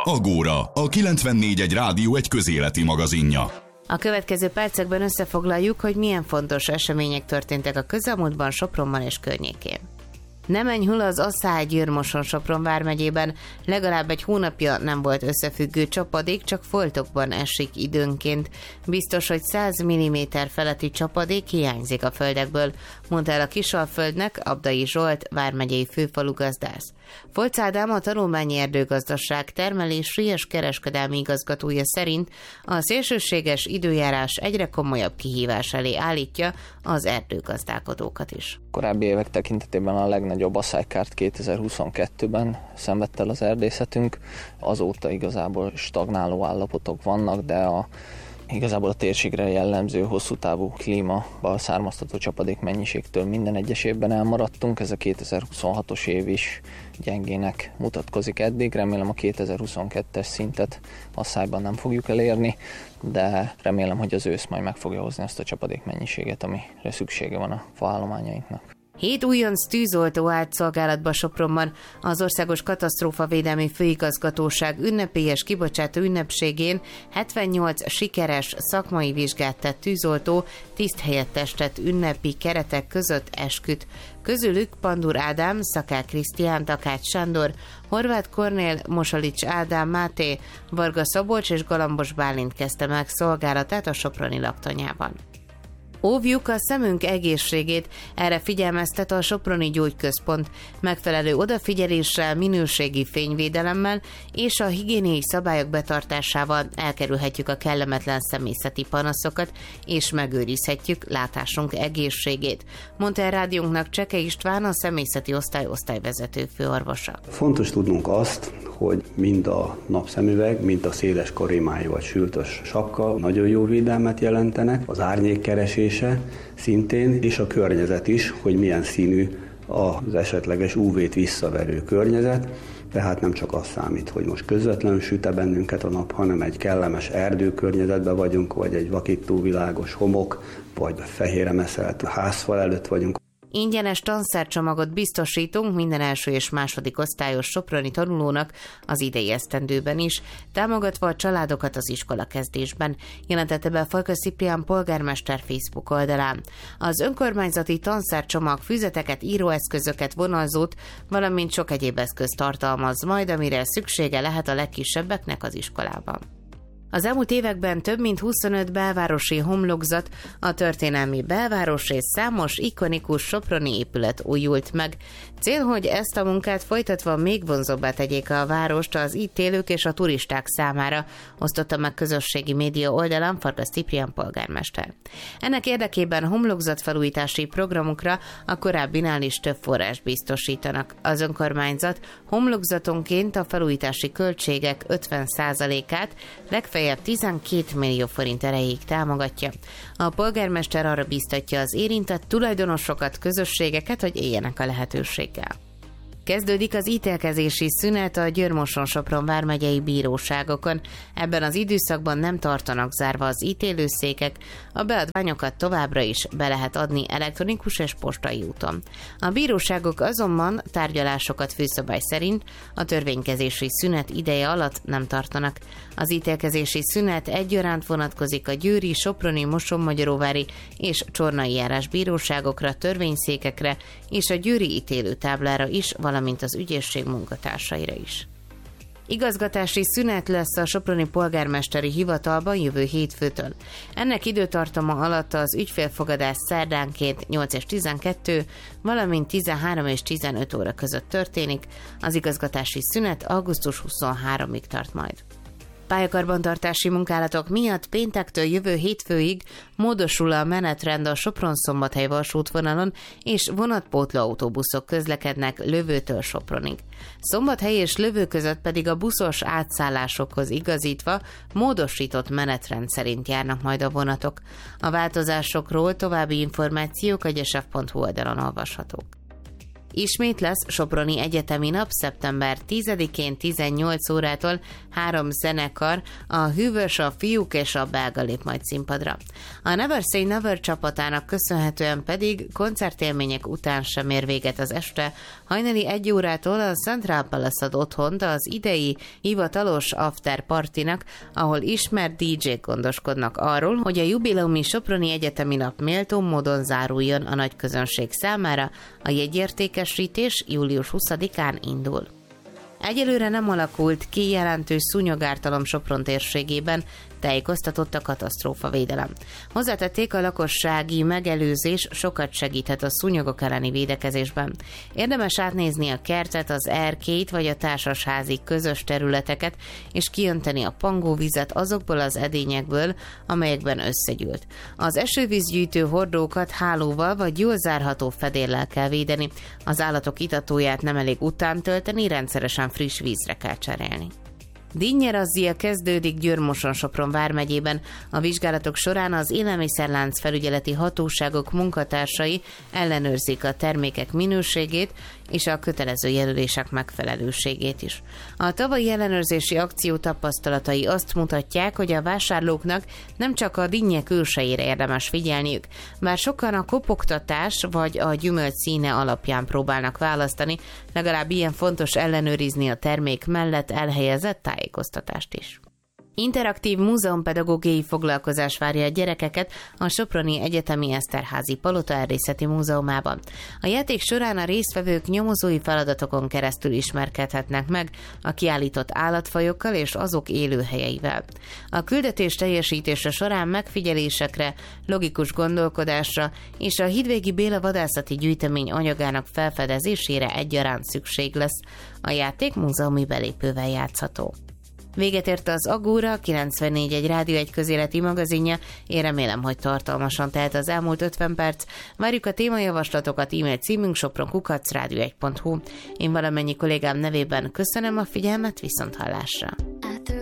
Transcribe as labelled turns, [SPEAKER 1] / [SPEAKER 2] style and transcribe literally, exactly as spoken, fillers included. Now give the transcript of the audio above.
[SPEAKER 1] Agóra, a kilencvennégy egy rádió egy közéleti magazinja.
[SPEAKER 2] A következő percekben összefoglaljuk, hogy milyen fontos események történtek a közelmúltban Sopronban és környékén. Nem enyhül az Asszály Győr-Moson-Sopron vármegyében, legalább egy hónapja nem volt összefüggő csapadék, csak foltokban esik időnként. Biztos, hogy száz milliméter feletti csapadék hiányzik a földekből, mondta el a Kisalföldnek Abdai Zsolt vármegyei főfalugazdász. Folc Ádám, a Tanulmányi Erdőgazdaság termelési és kereskedelmi igazgatója szerint a szélsőséges időjárás egyre komolyabb kihívás elé állítja az erdőgazdálkodókat is.
[SPEAKER 3] Korábbi évek tekintetében a legnagyobb asszálykárt kétezer-huszonkettőben szenvedte el az erdészetünk. Azóta igazából stagnáló állapotok vannak, de a Igazából a térségre jellemző hosszú távú klímaből származtató csapadék mennyiségtől minden egyes évben elmaradtunk. Ez a kétezer-huszonhatos év is gyengének mutatkozik eddig. Remélem a kétezer-huszonkettes szintet Asszályban nem fogjuk elérni, de remélem, hogy az ősz majd meg fogja hozni azt a csapadék mennyiséget, amire szüksége van a faállományainknak.
[SPEAKER 2] Hét újonc tűzoltó állt szolgálatba Sopronban. Az Országos Katasztrófavédelmi Főigazgatóság ünnepélyes kibocsátó ünnepségén hetvennyolc sikeres szakmai vizsgát tett tűzoltó tiszthelyettestet ünnepi keretek között esküdt. Közülük Pandur Ádám, Szakál Krisztián, Takács Sándor, Horváth Kornél, Mosalics Ádám Máté, Varga Szabolcs és Galambos Bálint kezdte meg szolgálatát a soproni laktanyában. Óvjuk a szemünk egészségét, erre figyelmeztet a Soproni Gyógyközpont. Megfelelő odafigyeléssel, minőségi fényvédelemmel és a higiéniai szabályok betartásával elkerülhetjük a kellemetlen személyzeti panaszokat, és megőrizhetjük látásunk egészségét, mondta el rádiónknak Cseke István, a személyzeti osztály osztályvezető főorvosa.
[SPEAKER 4] Fontos tudnunk azt, hogy mind a napszemüveg, mind a széles karimájú vagy sültös sapka nagyon jó védelmet jelentenek, az árnyékkeresése szintén, és a környezet is, hogy milyen színű az esetleges ú vét visszaverő környezet, tehát nem csak az számít, hogy most közvetlenül süt-e bennünket a nap, hanem egy kellemes erdőkörnyezetben vagyunk, vagy egy vakító világos homok, vagy fehérre meszelt házfal előtt vagyunk.
[SPEAKER 2] Ingyenes tanszercsomagot biztosítunk minden első és második osztályos soproni tanulónak az idei esztendőben is, támogatva a családokat az iskolakezdésben, jelentette be Falka Ciprián polgármester Facebook oldalán. Az önkormányzati tanszercsomag füzeteket, íróeszközöket, vonalzót, valamint sok egyéb eszközt tartalmaz majd, amire szüksége lehet a legkisebbeknek az iskolában. Az elmúlt években több mint huszonöt belvárosi homlokzat, a történelmi belváros és számos ikonikus soproni épület újult meg. Cél, hogy ezt a munkát folytatva még vonzóbbá tegyék a várost az itt élők és a turisták számára, osztotta meg közösségi média oldalán Farkas Ciprián polgármester. Ennek érdekében homlokzatfelújítási programokra a korábbinál is több forrást biztosítanak. Az önkormányzat homlokzatonként a felújítási költségek ötven százalékát legfeljebb tizenkét millió forint erejéig támogatja. A polgármester arra bíztatja az érintett tulajdonosokat, közösségeket, hogy éljenek a lehetőséggel. Kezdődik az ítélkezési szünet a Győr-Moson-Sopron vármegyei bíróságokon. Ebben az időszakban nem tartanak zárva az ítélőszékek, a beadványokat továbbra is be lehet adni elektronikus és postai úton. A bíróságok azonban tárgyalásokat főszabály szerint a törvénykezési szünet ideje alatt nem tartanak. Az ítélkezési szünet egyaránt vonatkozik a győri, soproni, mosonmagyaróvári és csornai járás bíróságokra, törvényszékekre és a győri ítélőtáblára is, valamint az ügyészség munkatársaira is. Igazgatási szünet lesz a soproni polgármesteri hivatalban jövő hétfőtől. Ennek időtartama alatt az ügyfélfogadás szerdánként nyolc és tizenkettő, valamint tizenhárom és tizenöt óra között történik, az igazgatási szünet augusztus huszonharmadikáig tart majd. Pályakarbantartási munkálatok miatt péntektől jövő hétfőig módosul a menetrend a Sopron-Szombathely vasútvonalon, és vonatpótló autóbuszok közlekednek Lövőtől Sopronig. Szombathely és Lövő között pedig a buszos átszállásokhoz igazítva módosított menetrend szerint járnak majd a vonatok. A változásokról további információk a gyesef pont hu oldalon olvashatók. Ismét lesz Soproni Egyetemi Nap szeptember tizedikén tizennyolc órától három zenekar, a Hűvös, a Fiúk és a Belga lép majd színpadra. A Never Say Never csapatának köszönhetően pedig koncertélmények után sem ér véget az este. Hajnali egy órától a Central Palace ad otthont az idei hivatalos after partinak, ahol ismert dé dzsék gondoskodnak arról, hogy a jubileumi Soproni Egyetemi Nap méltó módon záruljon a nagy közönség számára. A jegyértékesítés július huszadikán indul. Egyelőre nem alakult ki jelentős szúnyogártalom Sopron térségében, tájékoztatott a katasztrófavédelem. Hozzátették, a lakossági megelőzés sokat segíthet a szúnyogok elleni védekezésben. Érdemes átnézni a kertet, az erkélyt vagy a társasházi közös területeket, és kiönteni a pangóvizet azokból az edényekből, amelyekben összegyűlt. Az esővízgyűjtő hordókat hálóval vagy jól zárható fedéllel kell védeni. Az állatok itatóját nem elég utántölteni, rendszeresen friss vízre kell cserélni. Dinnye-razzia kezdődik Győr-Moson-Sopron vármegyében. A vizsgálatok során az élelmiszerlánc felügyeleti hatóságok munkatársai ellenőrzik a termékek minőségét és a kötelező jelölések megfelelőségét is. A tavalyi ellenőrzési akció tapasztalatai azt mutatják, hogy a vásárlóknak nem csak a dinnyek őseire érdemes figyelniük, bár sokan a kopogtatás vagy a gyümölcs színe alapján próbálnak választani, legalább ilyen fontos ellenőrizni a termék mellett elhelyezett tájékoztatást is. Interaktív múzeumpedagógiai foglalkozás várja a gyerekeket a Soproni Egyetemi Eszterházy Palota Erdészeti Múzeumában. A játék során a résztvevők nyomozói feladatokon keresztül ismerkedhetnek meg a kiállított állatfajokkal és azok élőhelyeivel. A küldetés teljesítése során megfigyelésekre, logikus gondolkodásra és a Hidvégi Béla vadászati gyűjtemény anyagának felfedezésére egyaránt szükség lesz. A játék múzeumi belépővel játszható. Véget ért az Agóra, kilencvennégy egy Rádió egy közéleti magazinja. Én remélem, hogy tartalmasan telt az elmúlt ötven perc. Várjuk a témajavaslatokat, e-mail címünk sopron kukac rádió egy pont hu. Én valamennyi kollégám nevében köszönöm a figyelmet, viszont hallásra.